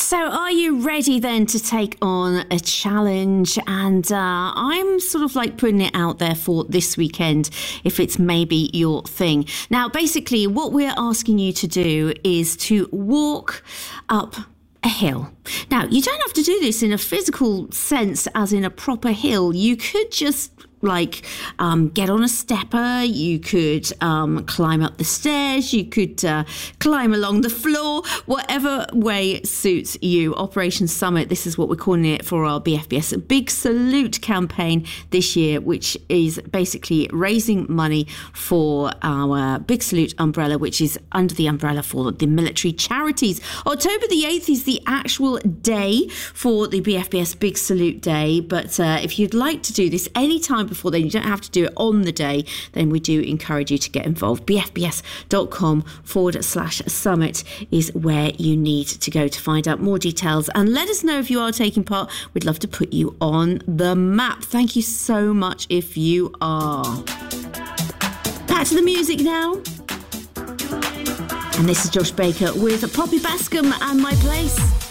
So are you ready then to take on a challenge? And I'm sort of like putting it out there for this weekend, if it's maybe your thing. Now, basically, what we're asking you to do is to walk up a hill. Now, you don't have to do this in a physical sense as in a proper hill. You could just get on a stepper, you could climb up the stairs, you could climb along the floor, whatever way suits you. Operation Summit, this is what we're calling it for our BFBS Big Salute campaign this year, which is basically raising money for our Big Salute umbrella, which is under the umbrella for the military charities. October the 8th is the actual day for the BFBS Big Salute Day, but if you'd like to do this anytime before then, you don't have to do it on the day, then we do encourage you to get involved. bfbs.com/summit is where you need to go to find out more details, and let us know if you are taking part. We'd love to put you on the map. Thank you so much if you are. Back to the music now, and this is Josh Baker with Poppy Bascom and My Place.